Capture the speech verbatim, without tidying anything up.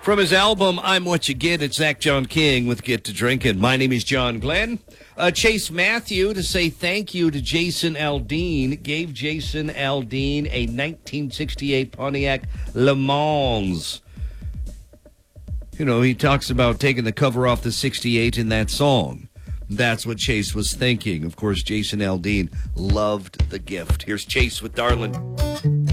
From his album, I'm What You Get, it's Zach John King with Get to Drinkin'. My name is John Glenn. Uh, Chase Matthew, to say thank you to Jason Aldean, gave Jason Aldean a nineteen sixty-eight Pontiac Le Mans. You know, he talks about taking the cover off the sixty-eight in that song. That's what Chase was thinking. Of course, Jason Aldean loved the gift. Here's Chase with Darlin'.